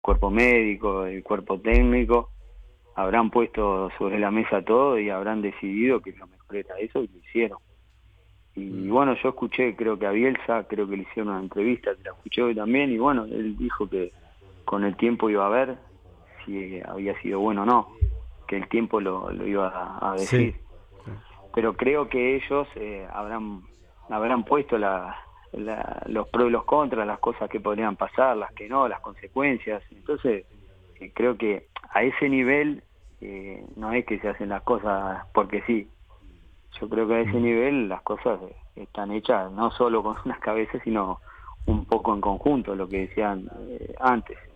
cuerpo médico, el cuerpo técnico, habrán puesto sobre la mesa todo y habrán decidido que lo mejor era eso y lo hicieron. Y bueno, yo escuché, creo que a Bielsa, creo que le hicieron una entrevista, que la escuché hoy también, y bueno, él dijo que con el tiempo iba a ver si había sido bueno o no, que el tiempo lo iba a Sí, decir. Pero creo que ellos habrán puesto los pros y los contras, las cosas que podrían pasar, las que no, las consecuencias. Entonces, creo que a ese nivel no es que se hacen las cosas porque sí. Yo creo que a ese nivel las cosas están hechas no solo con unas cabezas, sino un poco en conjunto, lo que decían antes.